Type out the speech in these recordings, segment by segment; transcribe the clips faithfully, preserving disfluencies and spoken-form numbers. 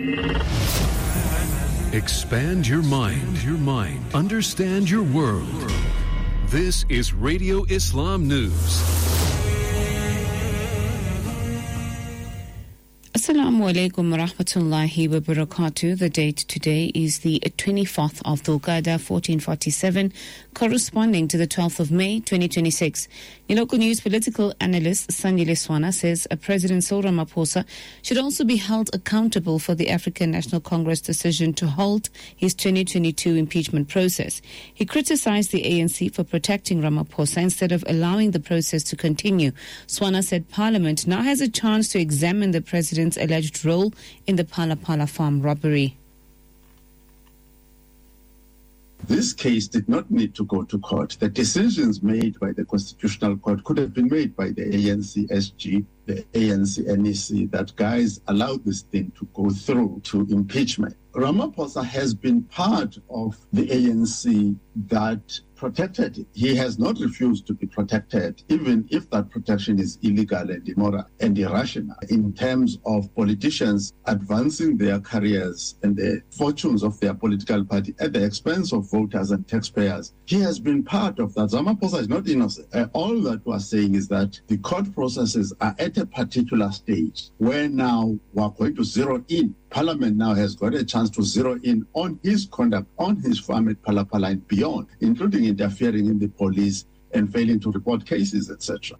Expand your mind, your mind. Understand your world. This is Radio Islam News. Assalamu alaikum wa rahmatullahi wa barakatuh. The date today is the twenty-fourth of Dhul Qa'dah, fourteen forty-seven, corresponding to the twelfth of May, twenty twenty-six. In local news, political analyst Sandile Swana says uh, President Cyril Ramaphosa should also be held accountable for the African National Congress decision to halt his twenty twenty-two impeachment process. He criticized the A N C for protecting Ramaphosa instead of allowing the process to continue. Swana said Parliament now has a chance to examine the president's alleged role in the Phala Phala farm robbery. This case did not need to go to court. The decisions made by the Constitutional Court could have been made by the A N C S G, the A N C N E C, that guys allowed this thing to go through to impeachment. Ramaphosa has been part of the A N C that protected him. He has not refused to be protected, even if that protection is illegal and immoral and irrational, in terms of politicians advancing their careers and the fortunes of their political party at the expense of voters and taxpayers. He has been part of that. Ramaphosa is not innocent. Uh, all that we're saying is that the court processes are at a particular stage where now we're going to zero in. Parliament now has got a chance to zero in on his conduct, on his farm at Phala Phala and beyond, including interfering in the police and failing to report cases, et cetera.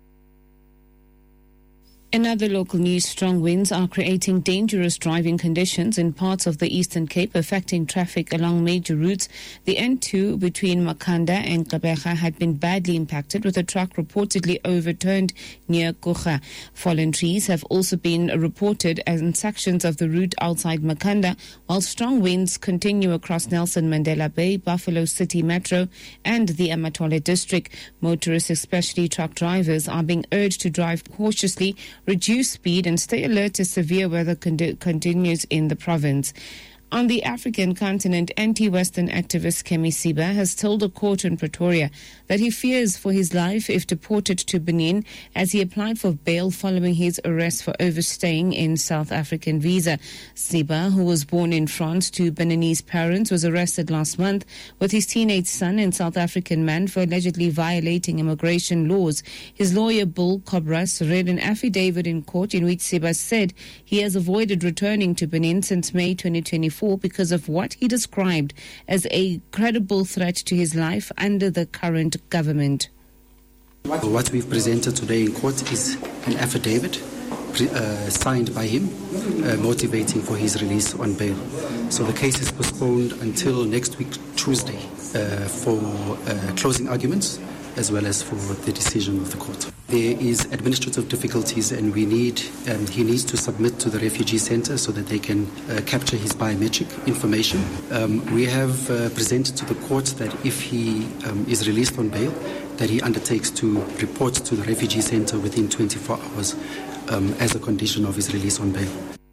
In other local news, strong winds are creating dangerous driving conditions in parts of the Eastern Cape, affecting traffic along major routes. The N two between Makhanda and Gqeberha had been badly impacted, with a truck reportedly overturned near Gqeberha. Fallen trees have also been reported in sections of the route outside Makhanda, while strong winds continue across Nelson Mandela Bay, Buffalo City Metro and the Amatole district. Motorists, especially truck drivers, are being urged to drive cautiously, reduce speed and stay alert as severe weather con- continues in the province. On the African continent, anti-Western activist Kemi Siba has told a court in Pretoria that he fears for his life if deported to Benin, as he applied for bail following his arrest for overstaying in South African visa. Siba, who was born in France to Beninese parents, was arrested last month with his teenage son and South African man for allegedly violating immigration laws. His lawyer, Bull Cobras, read an affidavit in court in which Siba said he has avoided returning to Benin since May twenty twenty-four because of what he described as a credible threat to his life under the current government. What we've presented today in court is an affidavit uh, signed by him, uh, motivating for his release on bail. So the case is postponed until next week, Tuesday, uh, for uh, closing arguments, as well as for the decision of the court. There is administrative difficulties, and we need, um, he needs to submit to the refugee center so that they can uh, capture his biometric information. Um, we have uh, presented to the court that if he um, is released on bail, that he undertakes to report to the refugee center within twenty-four hours um, as a condition of his release on bail.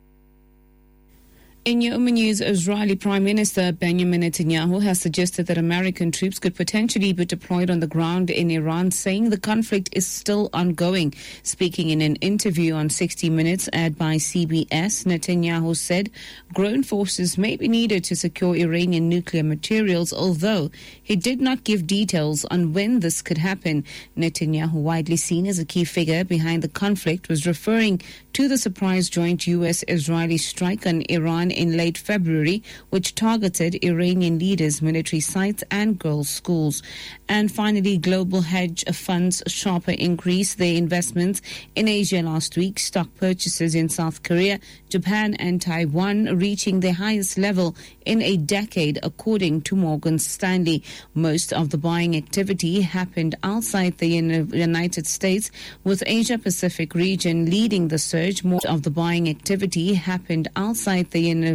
In your news, Israeli Prime Minister Benjamin Netanyahu has suggested that American troops could potentially be deployed on the ground in Iran, saying the conflict is still ongoing. Speaking in an interview on sixty minutes aired by C B S, Netanyahu said ground forces may be needed to secure Iranian nuclear materials, although he did not give details on when this could happen. Netanyahu, widely seen as a key figure behind the conflict, was referring to the surprise joint U S-Israeli strike on Iran in late February, which targeted Iranian leaders, military sites and girls' schools. And finally, global hedge funds sharply increased their investments in Asia last week. Stock purchases in South Korea, Japan and Taiwan reaching their highest level in a decade, according to Morgan Stanley. Most of the buying activity happened outside the United States, with Asia Pacific region leading the surge. Most of the buying activity happened outside the United